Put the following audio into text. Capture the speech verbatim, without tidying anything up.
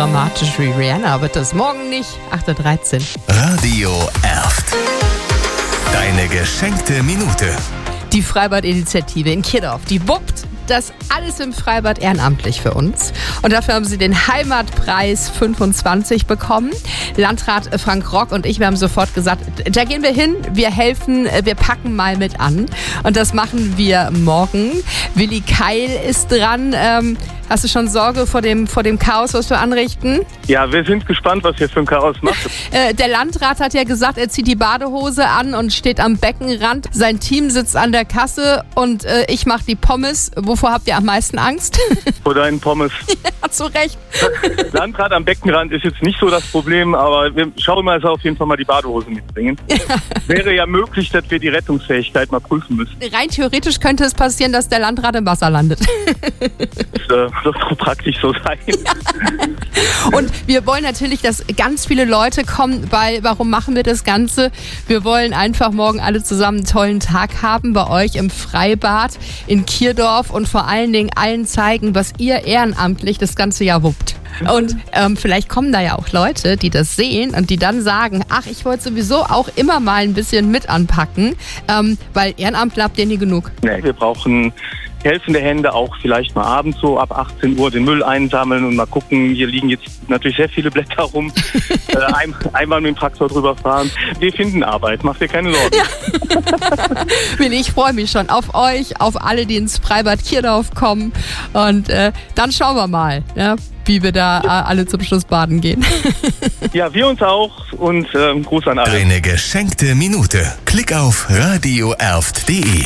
dramatisch wie Rihanna wird das morgen nicht. acht Uhr dreizehn. Radio Erft. Deine geschenkte Minute. Die Freibad-Initiative in Kirdorf, die wuppt das alles im Freibad ehrenamtlich für uns. Und dafür haben sie den Heimatpreis fünfundzwanzig bekommen. Landrat Frank Rock und ich, wir haben sofort gesagt, da gehen wir hin, wir helfen, wir packen mal mit an. Und das machen wir morgen. Willi Keil ist dran. Ähm, hast du schon Sorge vor dem, vor dem Chaos, was wir anrichten? Ja, wir sind gespannt, was ihr für ein Chaos macht. äh, der Landrat hat ja gesagt, er zieht die Badehose an und steht am Beckenrand. Sein Team sitzt an der Kasse und äh, ich mache die Pommes. Wovor habt ihr am meisten Angst? Vor deinen Pommes. Ja, zu Recht. Landrat am Beckenrand ist jetzt nicht so das Problem, aber wir schauen mal, dass wir auf jeden Fall mal die Badehose mitbringen. Ja. Wäre ja möglich, dass wir die Rettungsfähigkeit mal prüfen müssen. Rein theoretisch könnte es passieren, dass der Landrat im Wasser landet. Das äh, wird doch praktisch so sein. Ja. Und wir wollen natürlich, dass ganz viele Leute kommen, weil warum machen wir das Ganze? Wir wollen einfach morgen alle zusammen einen tollen Tag haben bei euch im Freibad in Kirdorf und vor allen Dingen allen zeigen, was ihr ehrenamtlich das ganze Jahr wuppt. Und ähm, vielleicht kommen da ja auch Leute, die das sehen und die dann sagen, ach, ich wollte sowieso auch immer mal ein bisschen mit anpacken, ähm, weil Ehrenamtler habt ihr nie genug. Nee, wir brauchen helfende Hände, auch vielleicht mal abends so ab achtzehn Uhr den Müll einsammeln und mal gucken. Hier liegen jetzt natürlich sehr viele Blätter rum. äh, ein, einmal mit dem Traktor drüber fahren. Wir finden Arbeit, macht dir keine Sorgen. Ja. Willi, ich freue mich schon auf euch, auf alle, die ins Freibad Kirdorf kommen. Und äh, dann schauen wir mal, ja, wie wir da äh, alle zum Schluss baden gehen. Ja, wir uns auch und äh, Gruß an alle. Deine geschenkte Minute. Klick auf radio erft punkt de.